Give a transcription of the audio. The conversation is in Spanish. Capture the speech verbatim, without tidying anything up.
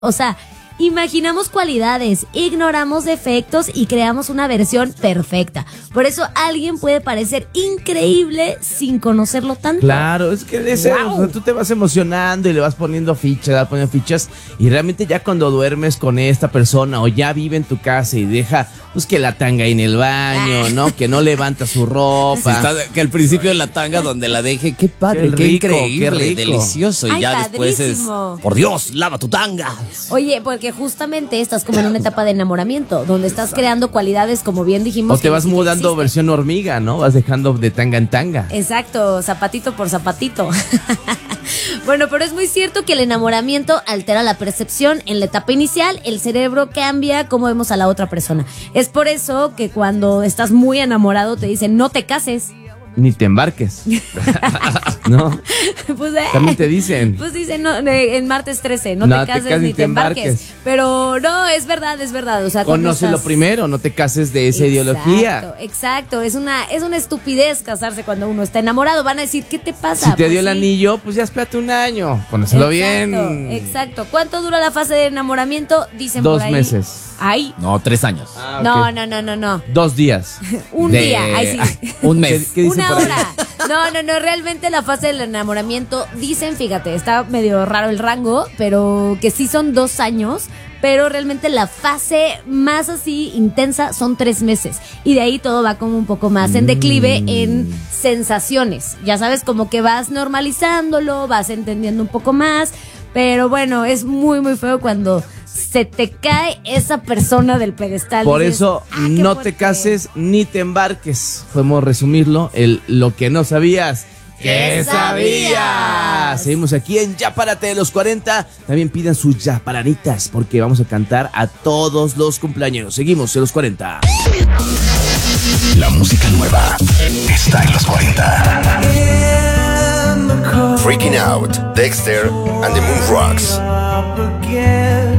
O sea, imaginamos cualidades, ignoramos defectos y creamos una versión perfecta. Por eso alguien puede parecer increíble sin conocerlo tanto. Claro, es que ese, Wow. o sea, tú te vas emocionando y le vas poniendo fichas, vas poniendo fichas y realmente ya cuando duermes con esta persona o ya vive en tu casa y deja pues que la tanga ahí en el baño, ¿no? Que no levanta su ropa. Está de- que al principio de la tanga donde la deje, qué padre, Qué qué, rico, increíble, qué rico. delicioso. Y Ay, ya después es, padrísimo. por Dios, lava tu tanga. Oye, porque justamente estás como en una etapa de enamoramiento, donde estás creando cualidades, como bien dijimos. O te que vas ni siquiera mudando existen. versión hormiga, ¿no? Vas dejando de tanga en tanga. Exacto, zapatito por zapatito. Bueno, pero es muy cierto que el enamoramiento altera la percepción. En la etapa inicial, el cerebro cambia cómo vemos a la otra persona. Es por eso que cuando estás muy enamorado te dicen no te cases. Ni te embarques. ¿No? Pues, eh, También te dicen. Pues dicen no, eh, en martes trece, no, No te cases ni te embarques. Pero no, es verdad, es verdad. O sea, cuando Conócelo estás- primero, no te cases de esa Exacto, ideología. Exacto, es una, es una estupidez casarse cuando uno está enamorado. Van a decir, ¿qué te pasa? Si te Pues dio el sí. anillo, pues ya espérate un año. Conócelo bien. Exacto. ¿Cuánto dura la fase de enamoramiento? Dicen Dos por ahí. meses. Ay, No, tres años. Ah, ok. no, no, no, no, no. Dos días. Un De- día, ay sí. Un mes. ¿Qué- qué dicen Una por ahí? hora. No, no, no, realmente la fase del enamoramiento, dicen, fíjate, está medio raro el rango, pero que sí son dos años, pero realmente la fase más así intensa son tres meses. Y de ahí todo va como un poco más en declive en sensaciones. Ya sabes, como que vas normalizándolo, vas entendiendo un poco más, pero bueno, es muy, muy feo cuando se te cae esa persona del pedestal. Por Dices, eso "Ah, qué no fuerte". te cases ni te embarques. Podemos resumirlo, el lo que no sabías. ¿Qué sabías? Seguimos aquí en Ya Párate de los cuarenta. También pidan sus ya paraditas porque vamos a cantar a todos los cumpleaños. Seguimos en los cuarenta. La música nueva está en los cuarenta. Freaking Out, Dexter and the Moon Rocks.